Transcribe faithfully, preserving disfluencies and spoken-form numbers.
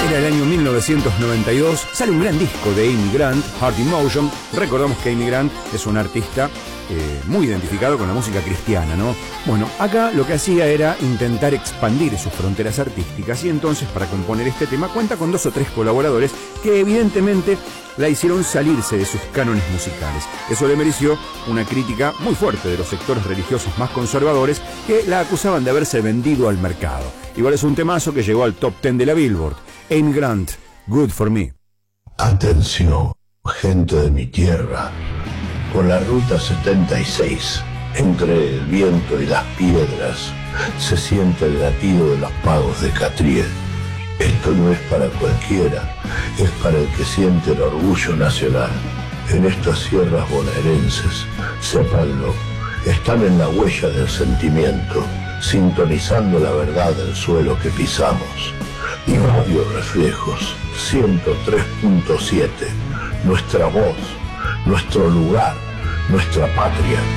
Era el año mil novecientos noventa y dos, sale un gran disco de Amy Grant, Heart in Motion. Recordamos que Amy Grant es una artista eh, muy identificado con la música cristiana, ¿no? Bueno, acá lo que hacía era intentar expandir sus fronteras artísticas, y entonces para componer este tema cuenta con dos o tres colaboradores que evidentemente la hicieron salirse de sus cánones musicales. Eso le mereció una crítica muy fuerte de los sectores religiosos más conservadores, que la acusaban de haberse vendido al mercado. Igual es un temazo que llegó al top ten de la Billboard. Amy Grant, Good for Me. Atención, gente de mi tierra. Por la ruta setenta y seis, entre el viento y las piedras, se siente el latido de los pagos de Catriel. Esto no es para cualquiera, es para el que siente el orgullo nacional. En estas sierras bonaerenses, sépanlo, están en la huella del sentimiento, sintonizando la verdad del suelo que pisamos. Y Radio Reflejos, ciento tres punto siete, nuestra voz, nuestro lugar, nuestra patria.